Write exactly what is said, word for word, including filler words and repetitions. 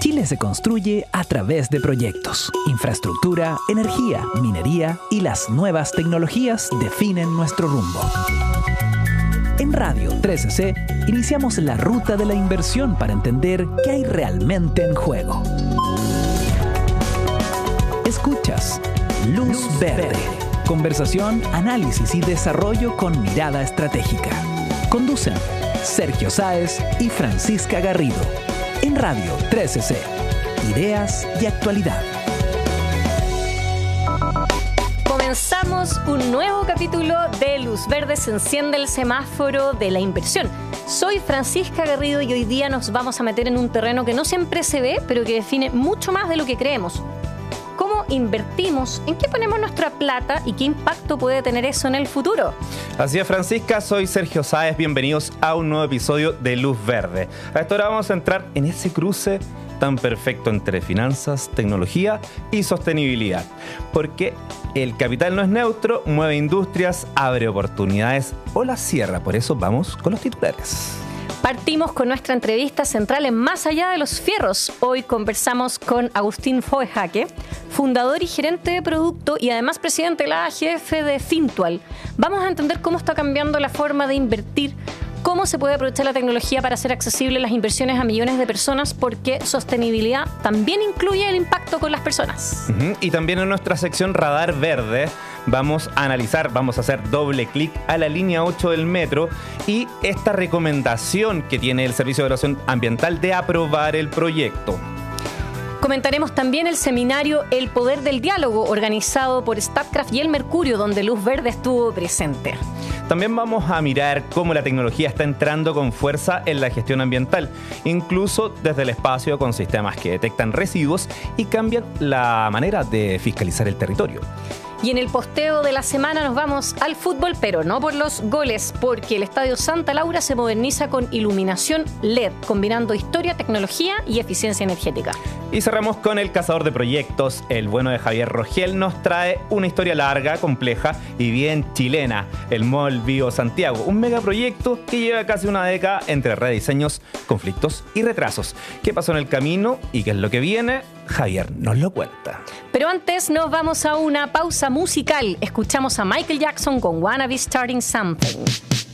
Chile se construye a través de proyectos. Infraestructura, energía, minería y las nuevas tecnologías definen nuestro rumbo. En Radio trece C iniciamos la ruta de la inversión para entender qué hay realmente en juego. Escuchas Luz Verde. Conversación, análisis y desarrollo con mirada estratégica. Conducen Sergio Sáez y Francisca Garrido. En Radio trece C. Ideas y actualidad. Comenzamos un nuevo capítulo de Luz Verde. Se enciende el semáforo de la inversión. Soy Francisca Garrido y hoy día nos vamos a meter en un terreno que no siempre se ve, pero que define mucho más de lo que creemos. ¿Cómo invertimos? ¿En qué ponemos nuestra plata? ¿Y qué impacto puede tener eso en el futuro? Así es, Francisca, soy Sergio Sáez. Bienvenidos a un nuevo episodio de Luz Verde. A esta hora vamos a entrar en ese cruce tan perfecto entre finanzas, tecnología y sostenibilidad. Porque el capital no es neutro, mueve industrias, abre oportunidades o las cierra. Por eso vamos con los titulares. Partimos con nuestra entrevista central en Más Allá de los Fierros. Hoy conversamos con Agustín Foejaque, fundador y gerente de producto y además presidente de la A G F de Fintual. Vamos a entender cómo está cambiando la forma de invertir, cómo se puede aprovechar la tecnología para hacer accesibles las inversiones a millones de personas, porque sostenibilidad también incluye el impacto con las personas. Uh-huh. Y también en nuestra sección Radar Verde vamos a analizar, vamos a hacer doble clic a la línea ocho del metro y esta recomendación que tiene el Servicio de Evaluación Ambiental de aprobar el proyecto. Comentaremos también el seminario El Poder del Diálogo, organizado por Statkraft y El Mercurio, donde Luz Verde estuvo presente. También vamos a mirar cómo la tecnología está entrando con fuerza en la gestión ambiental, incluso desde el espacio con sistemas que detectan residuos y cambian la manera de fiscalizar el territorio. Y en el posteo de la semana nos vamos al fútbol, pero no por los goles, porque el Estadio Santa Laura se moderniza con iluminación L E D, combinando historia, tecnología y eficiencia energética. Y cerramos con el cazador de proyectos. El bueno de Javier Rogel nos trae una historia larga, compleja y bien chilena. El Mall Bio Santiago, un megaproyecto que lleva casi una década entre rediseños, conflictos y retrasos. ¿Qué pasó en el camino y qué es lo que viene? Javier nos lo cuenta. Pero antes nos vamos a una pausa musical. Escuchamos a Michael Jackson con Wanna Be Starting Something.